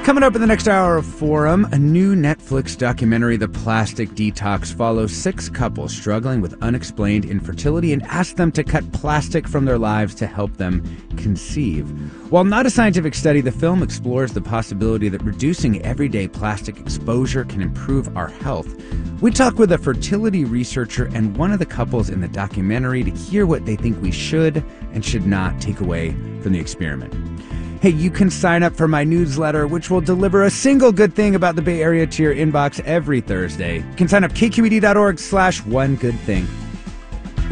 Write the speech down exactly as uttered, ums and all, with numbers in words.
Coming up in the next hour of Forum, a new Netflix documentary, The Plastic Detox, follows six couples struggling with unexplained infertility and asks them to cut plastic from their lives to help them conceive. While not a scientific study, the film explores the possibility that reducing everyday plastic exposure can improve our health. We talk with a fertility researcher and one of the couples in the documentary to hear what they think we should and should not take away from the experiment. Hey, you can sign up for my newsletter, which will deliver a single good thing about the Bay Area to your inbox every Thursday. You can sign up k q e d dot org slash one good thing.